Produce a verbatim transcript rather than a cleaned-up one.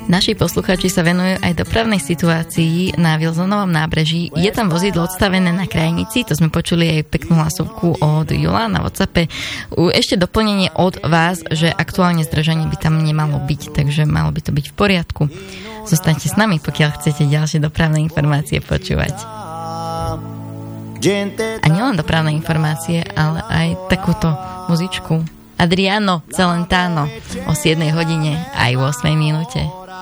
Naši poslucháči sa venujú aj dopravnej situácii na Wilsonovom nábreží. Je tam vozidlo odstavené na krajnici, to sme počuli aj peknú hlasovku od Jula na WhatsAppe. Ešte doplnenie od vás, že aktuálne zdržanie by tam nemalo byť, takže malo by to byť v poriadku. Zostaňte s nami, pokiaľ chcete ďalšie dopravné informácie počúvať. A nielen dopravné informácie, ale aj takúto muzičku. Adriano Celentano o siedmej hodine aj v ôsmej minúte.